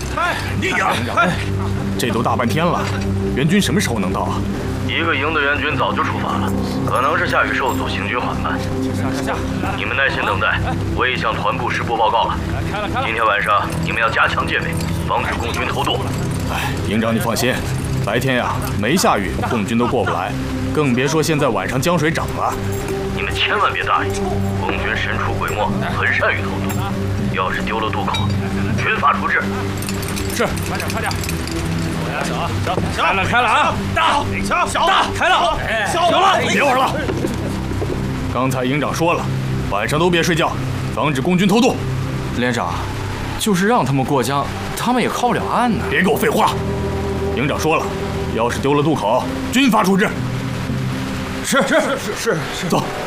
你呀，这都大半天了，援军什么时候能到啊？ 一个营的援军早就出发了，可能是下雨受阻，行军缓慢。你们耐心等待，我已向团部师部报告了。今天晚上你们要加强戒备，防止共军偷渡。 营长你放心，白天呀没下雨，共军都过不来，更别说现在晚上江水涨了。 你们千万别大意，共军神出鬼没，很善于偷渡。要是丢了渡口，军法处置。 是， 快点！走，开了啊！大，开了，行了， 别玩了。刚才营长说了，晚上都别睡觉，防止共军偷渡。 连长，就是让他们过江，他们也靠不了岸呢。 别给我废话！营长说了，要是丢了渡口，军法处置。是，走。